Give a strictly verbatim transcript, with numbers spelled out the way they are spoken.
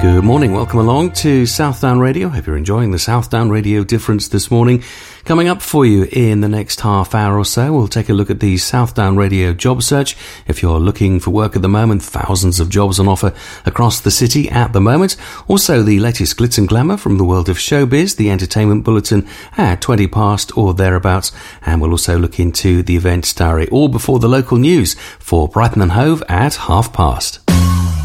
Good morning, welcome along to Southdown Radio. Hope you're enjoying the Southdown Radio difference this morning. Coming up for you in the next half hour or so, we'll take a look at the Southdown Radio job search. If you're looking for work at the moment, thousands of jobs on offer across the city at the moment. Also, the latest glitz and glamour from the world of showbiz, the entertainment bulletin at twenty past or thereabouts. And we'll also look into the event diary, all before the local news for Brighton and Hove at half past.